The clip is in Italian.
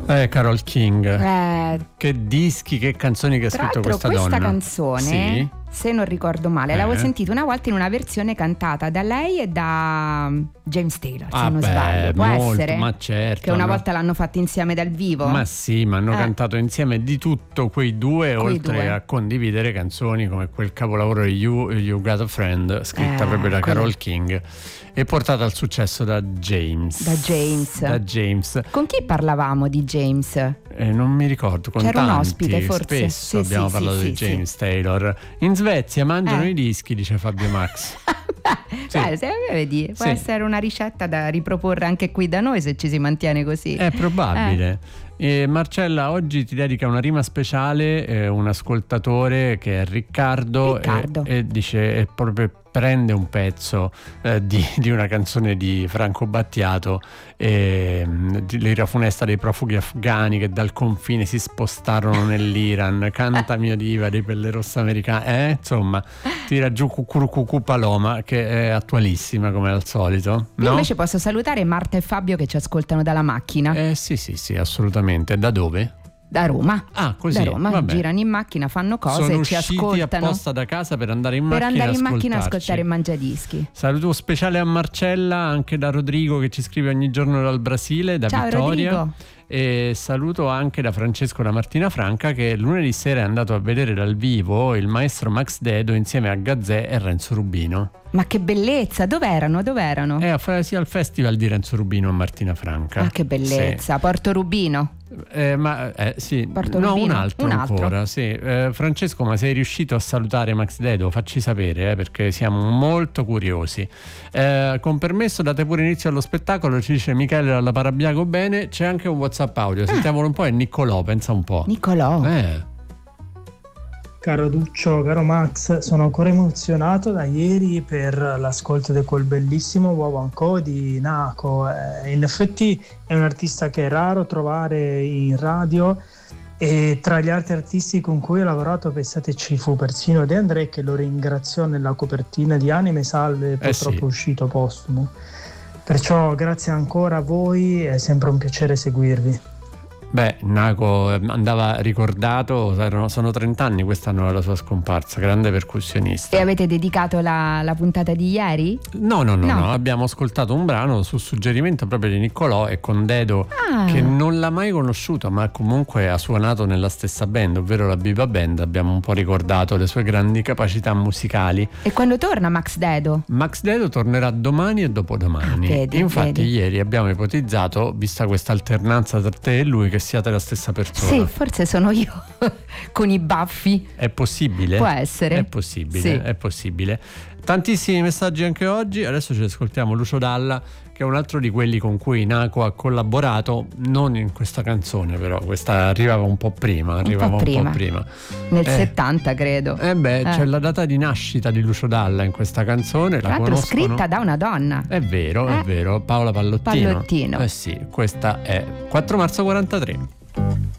Carole King. Che dischi, che canzoni che ha scritto questa donna. Questa canzone, sì, se non ricordo male, l'avevo sentita una volta in una versione cantata da lei e da James Taylor, se non sbaglio. Può essere? Ma certo. Che una volta l'hanno fatta insieme dal vivo? Ma sì, ma hanno cantato insieme di tutto quei due, oltre a condividere canzoni come quel capolavoro You Got a Friend, scritta proprio da Carole King e portata al successo da James. Da James. Con chi parlavamo di James? Non mi ricordo, con c'era tanti, un ospite forse. Spesso abbiamo parlato di James Taylor. In Svezia mangiano i dischi, dice Fabio Max. Vedi, può essere una ricetta da riproporre anche qui da noi se ci si mantiene così. È probabile. Marcella oggi ti dedica una rima speciale, un ascoltatore che è Riccardo. E dice, proprio prende un pezzo di una canzone di Franco Battiato, l'ira funesta dei profughi afghani che dal confine si spostarono nell'Iran, canta mio diva dei pelle rosse americane, insomma tira giù Cucurucucu Paloma, che è attualissima come al solito. Io invece posso salutare Marta e Fabio che ci ascoltano dalla macchina. Sì, assolutamente. Da dove? Da Roma. Così. Da Roma, vabbè. Girano in macchina, fanno cose e ci ascoltano. Sono usciti apposta da casa per andare in macchina a ascoltare Mangiadischi. Saluto speciale a Marcella, anche da Rodrigo che ci scrive ogni giorno dal Brasile, da Ciao, Vittoria. Rodrigo. E saluto anche da Francesco da Martina Franca, che lunedì sera è andato a vedere dal vivo il maestro Max Dedo insieme a Gazzè e Renzo Rubino. Ma che bellezza! Dove erano? Sì, al festival di Renzo Rubino a Martina Franca. Che bellezza! Sì. Porto Rubino. Sì, Porto no, Rubino. un altro ancora. Sì. Francesco, ma sei riuscito a salutare Max Dedo? Facci sapere, perché siamo molto curiosi. Con permesso, date pure inizio allo spettacolo, ci dice Michele dalla Parabiago. Bene, c'è anche un WhatsApp audio, sentiamolo un po'. È Niccolò, pensa un po'. Niccolò. Caro Duccio, caro Max, sono ancora emozionato da ieri per l'ascolto di quel bellissimo Wawanko di Nako. In effetti è un artista che è raro trovare in radio, e tra gli altri artisti con cui ho lavorato, pensate, ci fu persino De André, che lo ringraziò nella copertina di Anime Salve, purtroppo uscito postumo. Perciò grazie ancora a voi, è sempre un piacere seguirvi. Nako andava ricordato, sono 30 anni quest'anno dalla sua scomparsa, grande percussionista. E avete dedicato la puntata di ieri? No, abbiamo ascoltato un brano su suggerimento proprio di Niccolò e con Dedo, che non l'ha mai conosciuto, ma comunque ha suonato nella stessa band, ovvero la Biba Band. Abbiamo un po' ricordato le sue grandi capacità musicali. E quando torna Max Dedo? Max Dedo tornerà domani e dopodomani. Infatti ieri abbiamo ipotizzato, vista questa alternanza tra te e lui, che siate la stessa persona. Sì, forse sono io con i baffi. È possibile? Può essere. È possibile, sì. È possibile. Tantissimi messaggi anche oggi. Adesso ci ascoltiamo Lucio Dalla, che è un altro di quelli con cui Nako ha collaborato, non in questa canzone, però questa arrivava un po' prima. Nel 70 credo. C'è la data di nascita di Lucio Dalla in questa canzone. Tra l'altro scritta da una donna. È vero, Paola Pallottino. Pallottino. Sì, questa è 4 marzo 43.